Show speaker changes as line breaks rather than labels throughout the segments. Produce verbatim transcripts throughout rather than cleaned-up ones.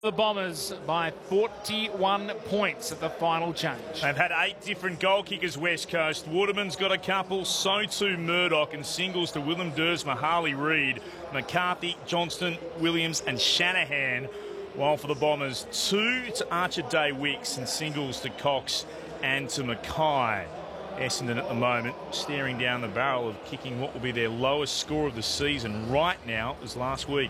The Bombers by forty-one points at the final change.
They've had eight different goal kickers, West Coast. Waterman's got a couple, so too Murdoch, and singles to Willem Dersma, Harley Reid, McCarthy, Johnston, Williams and Shanahan. While for the Bombers, two to Archer Day Wicks and singles to Cox and to Mackay. Essendon at the moment staring down the barrel of kicking what will be their lowest score of the season right now as last week.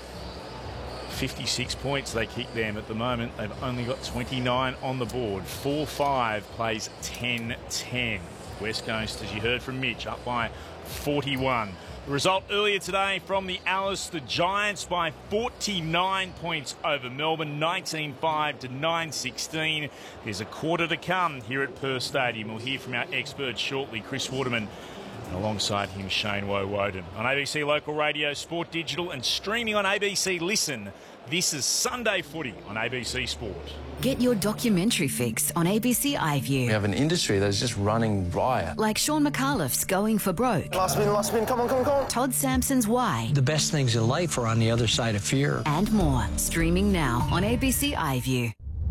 fifty-six points they kick them at the moment. They've only got twenty-nine on the board. four five plays ten ten. West Coast, as you heard from Mitch, up by forty-one. The result earlier today from the Alice, the Giants by forty-nine points over Melbourne, nineteen five to nine sixteen. There's a quarter to come here at Perth Stadium. We'll hear from our expert shortly, Chris Waterman, and alongside him, Shane Woewodin. On A B C Local Radio, Sport Digital and streaming on A B C Listen, this is Sunday Footy on A B C Sport.
Get your documentary fix on A B C iView.
We have an industry that's just running riot.
Like Sean McAuliffe's Going for Broke.
Last spin, last spin, come on, come on, come on.
Todd Sampson's Why.
The best things in life are on the other side of fear.
And more. Streaming now on A B C iView.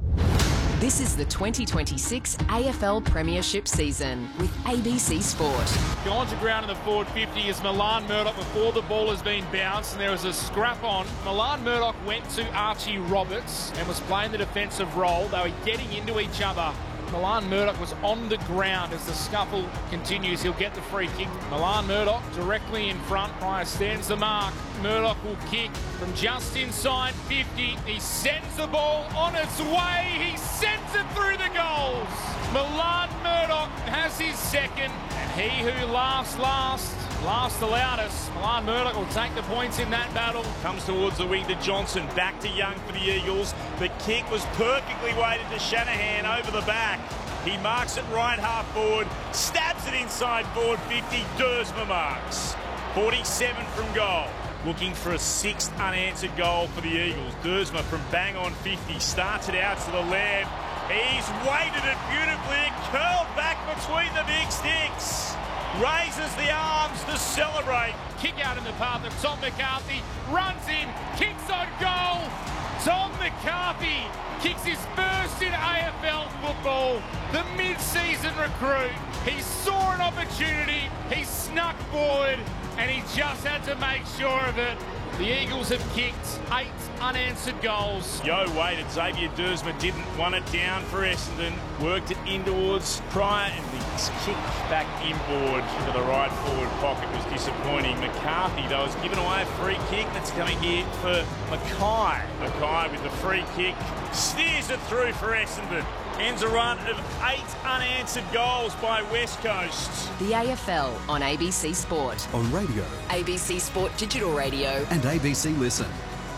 This is the twenty twenty-six A F L Premiership season with A B C Sport.
Gone to ground in the forward fifty is Milan Murdoch before the ball has been bounced, and there was a scrap on. Milan Murdoch went to Archie Roberts and was playing the defensive role. They were getting into each other. Milan Murdoch was on the ground as the scuffle continues. He'll get the free kick. Milan Murdoch directly in front. Pryor stands the mark. Murdoch will kick from just inside fifty. He sends the ball on its way. He sends it through the goals. Milan Murdoch has his second, and he who laughs last, laughs the loudest. Milan Murdoch will take the points in that battle.
Comes towards the wing to Johnson, back to Young for the Eagles. The kick was perfectly weighted to Shanahan over the back. He marks it right half forward, stabs it inside forward fifty. Dersma marks. forty-seven from goal. Looking for a sixth unanswered goal for the Eagles. Dersma from bang on fifty starts it out to the left. He's weighted it beautifully. It curled back between the big sticks. Raises the arms to celebrate.
Kick out in the path of Tom McCarthy. Runs in, kicks on goal. Tom McCarthy kicks his first in A F L football. The mid-season recruit. He saw an opportunity. He snuck forward and he just had to make sure of it. The Eagles have kicked eight unanswered goals.
Yo waited. Xavier Dersma didn't want it down for Essendon. Worked it in towards Pryor, and the kick back inboard into the right forward pocket was disappointing. McCarthy, though, has given away a free kick that's coming here for Mackay. Mackay with the free kick steers it through for Essendon. Ends a run of eight unanswered goals by West Coast.
The A F L on A B C Sport.
On radio.
A B C Sport Digital Radio.
And A B C Listen.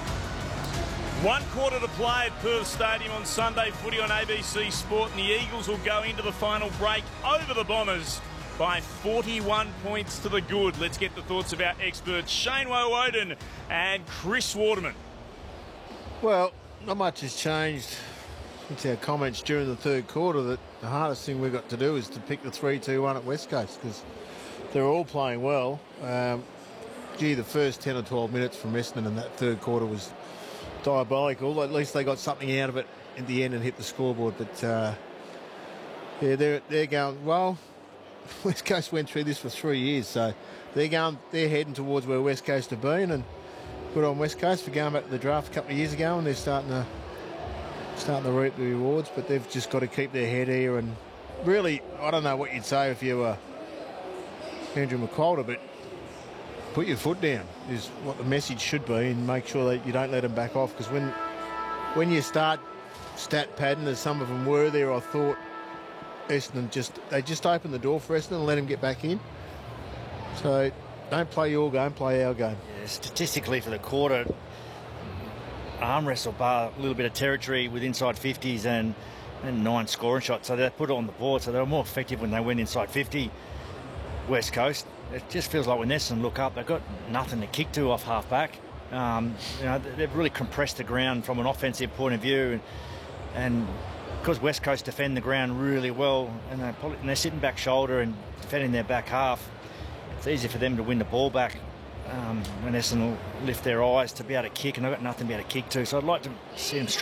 One quarter to play at Perth Stadium on Sunday Footy on A B C Sport, and the Eagles will go into the final break over the Bombers by forty-one points to the good. Let's get the thoughts of our experts Shane Woewodin and Chris Waterman.
Well, not much has changed since our comments during the third quarter that the hardest thing we've got to do is to pick the three two one at West Coast, because they're all playing well. Um, gee, the first ten or twelve minutes from Essendon in that third quarter was diabolical. At least they got something out of it in the end and hit the scoreboard. But uh, yeah, they're they're going well. West Coast went through this for three years, so they're going they're heading towards where West Coast have been, and good on West Coast for going back to the draft a couple of years ago, and they're starting to starting to reap the rewards. But they've just got to keep their head here, and really, I don't know what you'd say if you were Andrew McQualter, but put your foot down is what the message should be, and make sure that you don't let them back off, because when when you start stat padding, as some of them were there, I thought Essendon just they just opened the door for Essendon and let them get back in. So don't play your game, play our game.
Yeah, statistically for the quarter, arm wrestle bar a little bit of territory with inside fifties and and nine scoring shots, so they put it on the board, so they were more effective when they went inside fifty. West Coast, it just feels like when Essendon look up, they've got nothing to kick to off half back. Um, you know, they've really compressed the ground from an offensive point of view, and, and because West Coast defend the ground really well, and they're, probably, and they're sitting back shoulder and defending their back half, it's easy for them to win the ball back um, when Essendon will lift their eyes to be able to kick, and they've got nothing to be able to kick to. So I'd like to see them